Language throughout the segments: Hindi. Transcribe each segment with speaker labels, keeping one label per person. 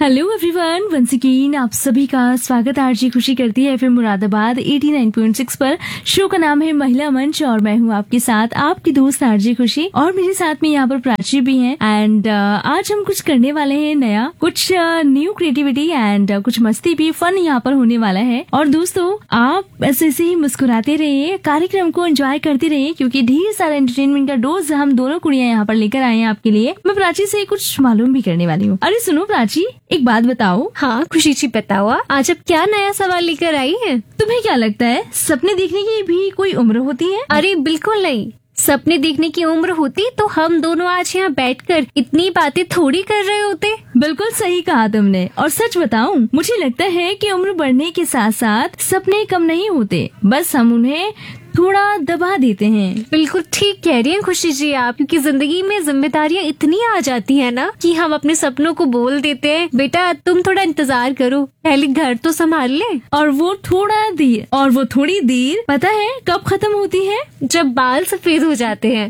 Speaker 1: हेलो एवरीवन, वंस अगेन आप सभी का स्वागत आरजी खुशी करती है एफएम मुरादाबाद 89.6 पर। शो का नाम है महिला मंच और मैं हूँ आपके साथ आपकी दोस्त आरजी खुशी और मेरे साथ में यहाँ पर प्राची भी हैं। एंड आज हम कुछ करने वाले हैं नया, कुछ न्यू क्रिएटिविटी एंड कुछ मस्ती भी, फन यहाँ पर होने वाला है। और दोस्तों आप ऐसे ही मुस्कुराते रहिए, कार्यक्रम को एंजॉय करते रहिए क्योंकि ढेर सारा एंटरटेनमेंट का डोज हम दोनों कुड़ियाँ यहाँ पर लेकर आए हैं आपके लिए। मैं प्राची से कुछ मालूम भी करने वाली हूँ। अरे सुनो प्राची, एक बात बताओ।
Speaker 2: हाँ खुशी जी बताओ, आज अब क्या नया सवाल लेकर आई है?
Speaker 1: तुम्हें क्या लगता है सपने देखने की भी कोई उम्र होती है?
Speaker 2: अरे बिल्कुल नहीं, सपने देखने की उम्र होती तो हम दोनों आज यहाँ बैठकर इतनी बातें थोड़ी कर रहे होते।
Speaker 1: बिल्कुल सही कहा तुमने। और सच बताऊं, मुझे लगता है कि उम्र बढ़ने के साथ साथ सपने कम नहीं होते, बस हम उन्हें थोड़ा दबा देते हैं।
Speaker 2: बिल्कुल ठीक कह रही हैं खुशी जी आप, क्योंकि जिंदगी में जिम्मेदारियाँ इतनी आ जाती है ना कि हम अपने सपनों को बोल देते हैं, बेटा तुम थोड़ा इंतजार करो, पहले घर तो संभाल ले।
Speaker 1: और वो थोड़ी देर पता है कब खत्म होती है?
Speaker 2: जब बाल सफेद हो जाते हैं।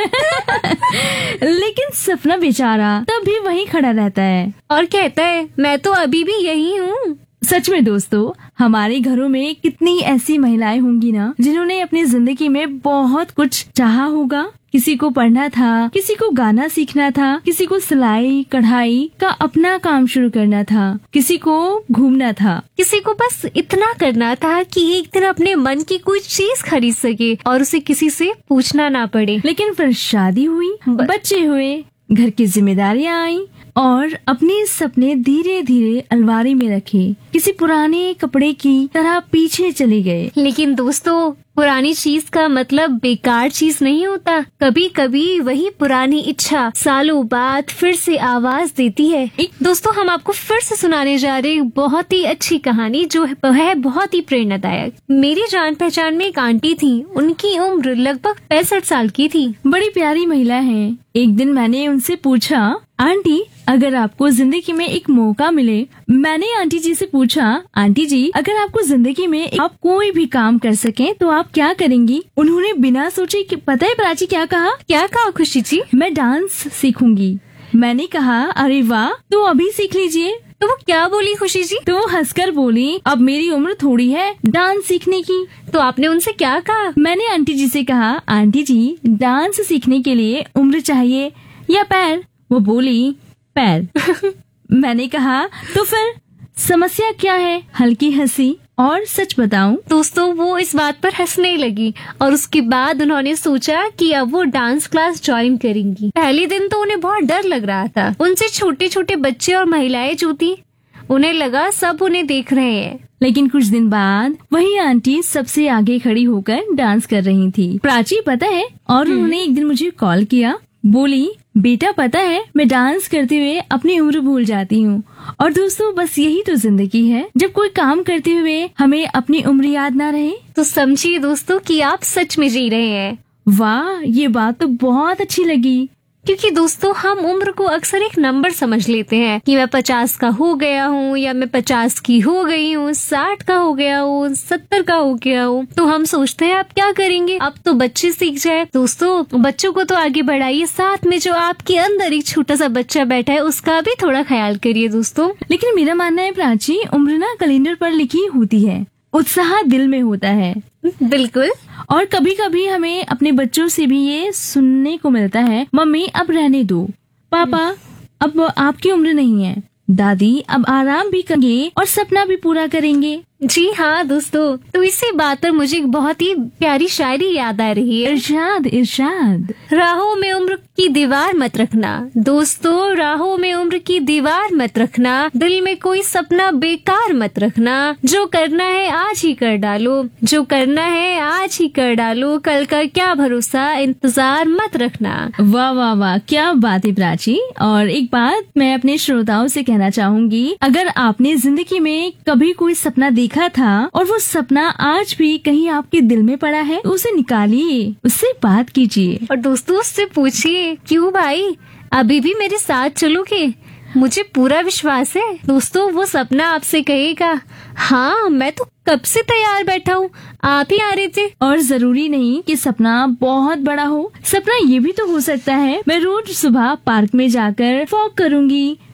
Speaker 1: लेकिन सपना बेचारा तब भी वहीं खड़ा रहता है
Speaker 2: और कहता है मैं तो अभी भी यही हूँ।
Speaker 1: सच में दोस्तों, हमारे घरों में कितनी ऐसी महिलाएं होंगी ना जिन्होंने अपनी जिंदगी में बहुत कुछ चाहा होगा। किसी को पढ़ना था, किसी को गाना सीखना था, किसी को सिलाई कढ़ाई का अपना काम शुरू करना था, किसी को घूमना था,
Speaker 2: किसी को बस इतना करना था कि एक दिन अपने मन की कोई चीज खरीद सके और उसे किसी से पूछना ना पड़े।
Speaker 1: लेकिन फिर शादी हुई, बच्चे हुए, घर की जिम्मेदारियां आई और अपने सपने धीरे धीरे अलमारी में रखे, किसी पुराने कपड़े की तरह पीछे चले गए।
Speaker 2: लेकिन दोस्तों, पुरानी चीज का मतलब बेकार चीज नहीं होता। कभी कभी वही पुरानी इच्छा सालों बाद फिर से आवाज देती है। दोस्तों, हम आपको फिर से सुनाने जा रहे हैं बहुत ही अच्छी कहानी जो है बहुत ही प्रेरणादायक। मेरी जान पहचान में एक आंटी थी, उनकी उम्र लगभग 65 साल की थी।
Speaker 1: बड़ी प्यारी महिला है। एक दिन मैंने उनसे पूछा, आंटी अगर आपको जिंदगी में एक मौका मिले, मैंने आंटी जी से पूछा, आंटी जी अगर आपको जिंदगी में आप कोई भी काम कर सकें तो आप क्या करेंगी? उन्होंने बिना सोचे कि पता है प्राची क्या कहा
Speaker 2: खुशी जी?
Speaker 1: मैं डांस सीखूंगी। मैंने कहा अरे वाह, तो अभी सीख लीजिए।
Speaker 2: तो वो क्या बोली खुशी जी?
Speaker 1: तो वो हंसकर बोली, अब मेरी उम्र थोड़ी है डांस सीखने की।
Speaker 2: तो आपने उनसे क्या कहा?
Speaker 1: मैंने आंटी जी से कहा, आंटी जी डांस सीखने के लिए उम्र चाहिए या पैर? वो बोली पैर। मैंने कहा तो फिर समस्या क्या है? हल्की हंसी। और सच बताऊं
Speaker 2: दोस्तों, वो इस बात पर हंसने लगी और उसके बाद उन्होंने सोचा कि अब वो डांस क्लास ज्वाइन करेंगी। पहले दिन तो उन्हें बहुत डर लग रहा था। उनसे छोटे छोटे बच्चे और महिलाएं जो थी, उन्हें लगा सब उन्हें देख रहे हैं।
Speaker 1: लेकिन कुछ दिन बाद वही आंटी सबसे आगे खड़ी होकर डांस कर रही थी। प्राची पता है, और उन्होंने एक दिन मुझे कॉल किया, बोली बेटा पता है मैं डांस करते हुए अपनी उम्र भूल जाती हूँ। और दोस्तों, बस यही तो जिंदगी है, जब कोई काम करते हुए हमें अपनी उम्र याद ना रहे
Speaker 2: तो समझिए दोस्तों कि आप सच में जी रहे हैं।
Speaker 1: वाह, ये बात तो बहुत अच्छी लगी।
Speaker 2: क्योंकि दोस्तों, हम उम्र को अक्सर एक नंबर समझ लेते हैं कि मैं 50 का हो गया हूँ या मैं 50 की हो गई हूँ, 60 का हो गया हूँ, 70 का हो गया हूँ। तो हम सोचते हैं अब क्या करेंगे, अब तो बच्चे सीख जाए। दोस्तों, बच्चों को तो आगे बढ़ाइए, साथ में जो आपके अंदर एक छोटा सा बच्चा बैठा है उसका भी थोड़ा ख्याल करिए दोस्तों।
Speaker 1: लेकिन मेरा मानना है प्राची, उम्र ना कैलेंडर पर लिखी होती है, उत्साह दिल में होता है।
Speaker 2: बिल्कुल।
Speaker 1: और कभी कभी हमें अपने बच्चों से भी ये सुनने को मिलता है, मम्मी अब रहने दो, पापा अब आपकी उम्र नहीं है, दादी अब आराम भी करेंगे और सपना भी पूरा करेंगे।
Speaker 2: जी हाँ दोस्तों, तो इसी बात पर मुझे एक बहुत ही प्यारी शायरी याद आ रही है।
Speaker 1: इरशाद इरशाद।
Speaker 2: राहों में उम्र की दीवार मत रखना दोस्तों, राहों में उम्र की दीवार मत रखना, दिल में कोई सपना बेकार मत रखना, जो करना है आज ही कर डालो, जो करना है आज ही कर डालो, कल का क्या भरोसा, इंतजार मत रखना।
Speaker 1: वाह वाह वाह, क्या बात है प्राची। और एक बात मैं अपने श्रोताओं से कहना चाहूंगी, अगर आपने जिंदगी में कभी कोई सपना देखा था और वो सपना आज भी कहीं आपके दिल में पड़ा है, तो उसे निकालिए, उससे बात कीजिए
Speaker 2: और दोस्तों उससे पूछिए, क्यों भाई अभी भी मेरे साथ चलोगे? मुझे पूरा विश्वास है दोस्तों, वो सपना आपसे कहेगा, हाँ मैं तो कब से तैयार बैठा हूँ, आप ही आ रहे थे।
Speaker 1: और जरूरी नहीं कि सपना बहुत बड़ा हो, सपना ये भी तो हो सकता है मैं रोज सुबह पार्क में जाकर वॉक करूंगी,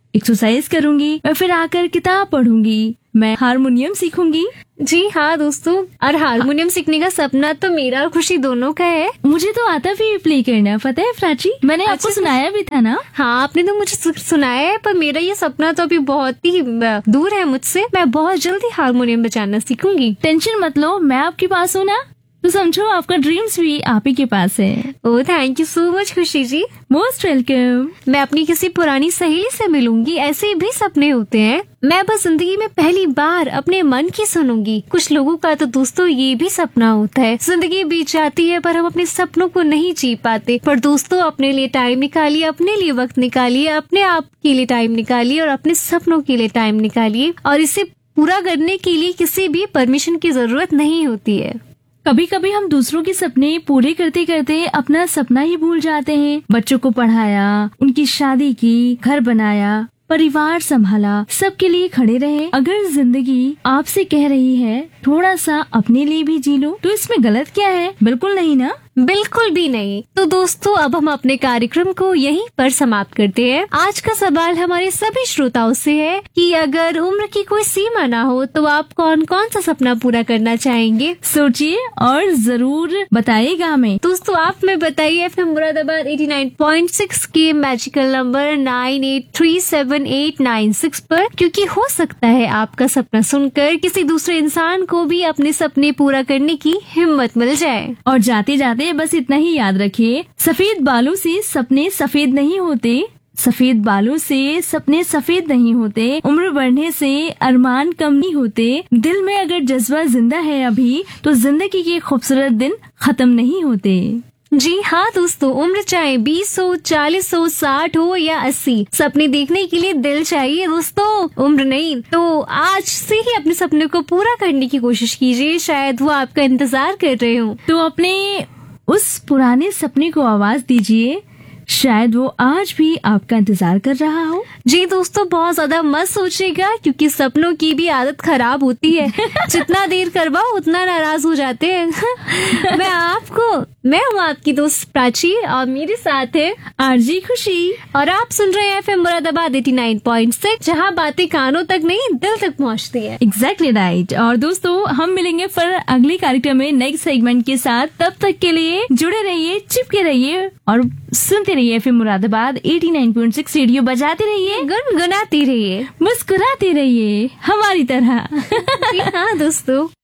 Speaker 1: एक्सरसाइज करूंगी, मैं फिर आकर किताब पढ़ूंगी, मैं हारमोनियम सीखूंगी।
Speaker 2: जी हाँ दोस्तों, और हारमोनियम सीखने का सपना तो मेरा और खुशी दोनों का है।
Speaker 1: मुझे तो आता भी प्ले करना, पता है प्राची, मैंने आपको सुनाया भी था ना।
Speaker 2: हाँ, आपने तो मुझे सुनाया है, पर मेरा ये सपना तो अभी बहुत ही दूर है मुझसे। मैं बहुत जल्दी हारमोनियम बजाना सीखूंगी।
Speaker 1: टेंशन मत लो, मैं आपके पास हूँ ना, तो समझो आपका ड्रीम्स भी आप ही के पास है।
Speaker 2: ओह, थैंक यू सो मच खुशी जी।
Speaker 1: Most welcome.
Speaker 2: मैं अपनी किसी पुरानी सहेली से मिलूंगी, ऐसे भी सपने होते हैं। मैं बस जिंदगी में पहली बार अपने मन की सुनूंगी। कुछ लोगों का तो दोस्तों ये भी सपना होता है, जिंदगी बीत जाती है पर हम अपने सपनों को नहीं जी पाते। पर दोस्तों, अपने लिए टाइम निकालिए, अपने लिए वक्त निकालिए, अपने आप के लिए टाइम निकालिए और अपने सपनों के लिए टाइम निकालिए। और इसे पूरा करने के लिए किसी भी परमिशन की जरूरत नहीं होती है।
Speaker 1: कभी कभी हम दूसरों के सपने पूरे करते करते अपना सपना ही भूल जाते हैं। बच्चों को पढ़ाया, उनकी शादी की, घर बनाया, परिवार संभाला, सबके लिए खड़े रहे। अगर जिंदगी आपसे कह रही है थोड़ा सा अपने लिए भी जी लो, तो इसमें गलत क्या है? बिल्कुल नहीं ना।
Speaker 2: बिल्कुल भी नहीं। तो दोस्तों, अब हम अपने कार्यक्रम को यहीं पर समाप्त करते हैं। आज का सवाल हमारे सभी श्रोताओं से है कि अगर उम्र की कोई सीमा ना हो तो आप कौन कौन सा सपना पूरा करना चाहेंगे?
Speaker 1: सोचिए और जरूर बताइएगा हमें।
Speaker 2: दोस्तों, आप में बताइए FM मुरादाबाद 89.6 के मैजिकल नंबर 98378996 पर, क्योंकि हो सकता है आपका सपना सुनकर किसी दूसरे इंसान को भी अपने सपने पूरा करने की हिम्मत मिल जाए।
Speaker 1: और जाते जाते बस इतना ही याद रखिए, सफेद बालों से सपने सफेद नहीं होते, सफेद बालों से सपने सफेद नहीं होते, उम्र बढ़ने से अरमान कम नहीं होते, दिल में अगर जज्बा जिंदा है अभी तो जिंदगी के खूबसूरत दिन खत्म नहीं होते।
Speaker 2: जी हाँ दोस्तों, उम्र चाहे 20 हो, 40 हो, 60 हो या 80, सपने देखने के लिए दिल चाहिए दोस्तों, उम्र नहीं। तो आज से ही अपने सपने को पूरा करने की कोशिश कीजिए, शायद वो आपका इंतजार कर रहे हो।
Speaker 1: तो अपने उस पुराने सपने को आवाज दीजिए, शायद वो आज भी आपका इंतजार कर रहा हो।
Speaker 2: जी दोस्तों, बहुत ज्यादा मत सोचिएगा, क्योंकि सपनों की भी आदत खराब होती है। जितना देर करवाओ उतना नाराज हो जाते हैं। मैं हूँ आपकी दोस्त प्राची और मेरे साथ है
Speaker 1: आरजी खुशी,
Speaker 2: और आप सुन रहे हैं FM मुरादाबाद 89.6, जहाँ बातें कानों तक नहीं दिल तक पहुँचती है।
Speaker 1: Exactly right. और दोस्तों, हम मिलेंगे फिर अगले कार्यक्रम में नए सेगमेंट के साथ। तब तक के लिए जुड़े रहिए, चिपके रहिए और सुनते रहिए FM मुरादाबाद 89.6। रेडियो बजाते रहिए,
Speaker 2: गुनगुनाते रहिए,
Speaker 1: मुस्कुराते रहिए हमारी तरह।
Speaker 2: हाँ दोस्तों।